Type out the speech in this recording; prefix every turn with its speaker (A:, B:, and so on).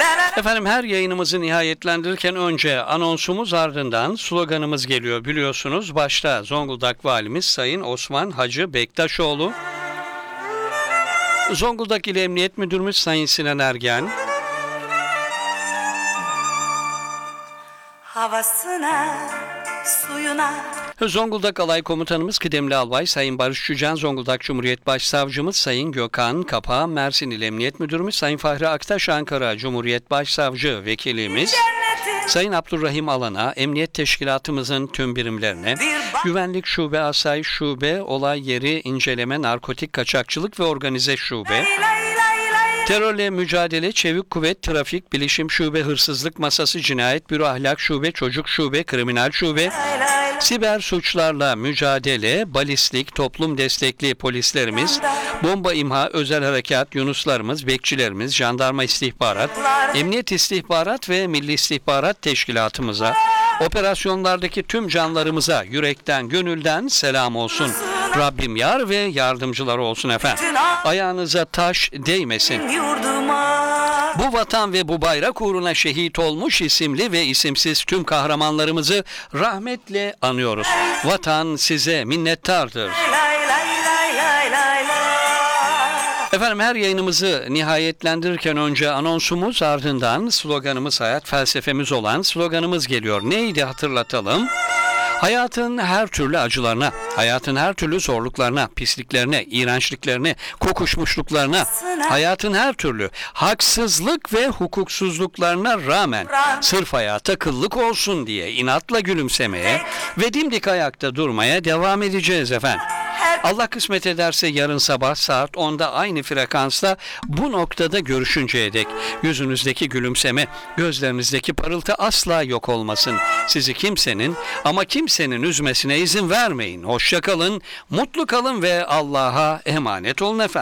A: Efendim her yayınımızı nihayetlendirirken önce anonsumuz ardından sloganımız geliyor. Biliyorsunuz başta Zonguldak Valimiz Sayın Osman Hacı Bektaşoğlu, Zonguldak İl Emniyet Müdürümüz Sayın Sinan Ergen,
B: havasına, suyuna,
A: Zonguldak Alay Komutanımız Kıdemli Albay Sayın Barış Çücan, Zonguldak Cumhuriyet Başsavcımız Sayın Gökhan Kapa, Mersin İl Emniyet Müdürümüz Sayın Fahri Aktaş, Ankara Cumhuriyet Başsavcı Vekilimiz Sayın Abdurrahim Alan'a, Emniyet Teşkilatımızın tüm birimlerine, Güvenlik Şube, Asayiş Şube, Olay Yeri İnceleme, Narkotik Kaçakçılık ve Organize Şube, Terörle Mücadele, Çevik Kuvvet, Trafik, Bilişim Şube, Hırsızlık Masası, Cinayet Büro, Ahlak Şube, Çocuk Şube, Kriminal Şube, Siber Suçlarla Mücadele, Balistik, Toplum Destekli Polislerimiz, Bomba İmha, Özel Harekat, Yunuslarımız, Bekçilerimiz, Jandarma İstihbarat, Emniyet İstihbarat ve Milli İstihbarat Teşkilatımıza, operasyonlardaki tüm canlarımıza yürekten, gönülden selam olsun. Rabbim yar ve yardımcıları olsun efendim. Ayağınıza taş değmesin. Bu vatan ve bu bayrak uğruna şehit olmuş isimli ve isimsiz tüm kahramanlarımızı rahmetle anıyoruz. Vatan size minnettardır. Efendim her yayınımızı nihayetlendirirken önce anonsumuz ardından sloganımız, hayat felsefemiz olan sloganımız geliyor. Neydi hatırlatalım? Hayatın her türlü acılarına, hayatın her türlü zorluklarına, pisliklerine, iğrençliklerine, kokuşmuşluklarına, hayatın her türlü haksızlık ve hukuksuzluklarına rağmen sırf hayata kıllık olsun diye inatla gülümsemeye ve dimdik ayakta durmaya devam edeceğiz efendim. Allah kısmet ederse yarın sabah saat 10'da aynı frekansta bu noktada görüşünceye dek yüzünüzdeki gülümseme, gözlerinizdeki parıltı asla yok olmasın. Sizi kimsenin ama kimsenin üzmesine izin vermeyin. Hoşça kalın, mutlu kalın ve Allah'a emanet olun efendim.